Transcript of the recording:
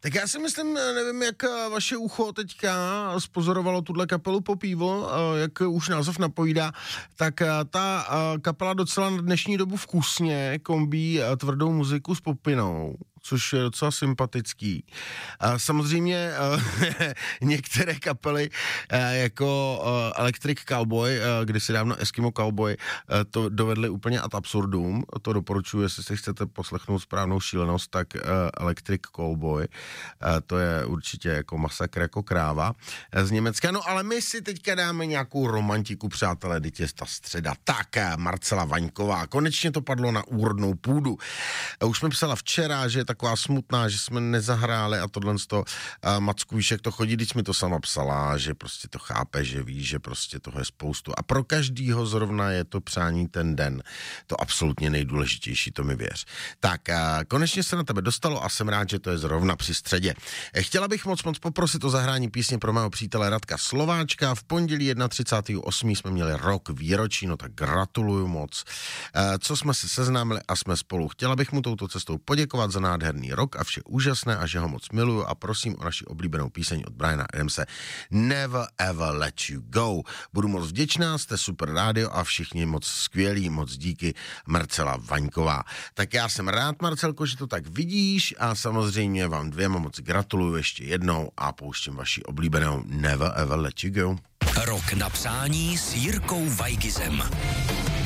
Tak já si myslím, nevím, jak vaše ucho teďka spozorovalo tuhle kapelu Popívo, jak už název napovídá, tak ta kapela docela na dnešní dobu vkusně kombí tvrdou muziku s popinou, což je docela sympatický. Samozřejmě některé kapely jako Electric Cowboy, kdysi dávno Eskimo Cowboy, to dovedly úplně ad absurdum. To doporučuji, jestli si chcete poslechnout správnou šílenost, tak Electric Cowboy. To je určitě jako masakr jako kráva z Německa. No ale my si teďka dáme nějakou romantiku, přátelé, teď je ta středa. Tak, Marcela Vaňková, konečně to padlo na úrodnou půdu. Už jsme psala včera, že je taková smutná, že jsme nezahráli a tohle z toho Macku, víš, jak to chodí, když mi to sama psala, že prostě to chápe, že ví, že prostě toho je spoustu. A pro každýho zrovna je to přání ten den. To absolutně nejdůležitější, to mi věř. Tak, konečně se na tebe dostalo a jsem rád, že to je zrovna při středě. Chtěla bych moc poprosit o zahrání písně pro mého přítele Radka Slováčka. V pondělí 31.8. jsme měli rok výročí, no tak gratuluju moc. Co jsme se seznámili a jsme spolu. Chtěla bych mu touto cestou poděkovat za nádherný rok a vše úžasné a že ho moc miluju a prosím o naši oblíbenou píseň od Briana Adamse Never Ever Let You Go. Budu moc vděčná, jste super rádio a všichni moc skvělí, moc díky, Marcela Vaňková. Tak já jsem rád, Marcelko, že to tak vidíš a samozřejmě vám dvěma moc gratuluju ještě jednou a pouštím vaši oblíbenou Never Ever Let You Go. Rok na přání s Jirkou Weigizem.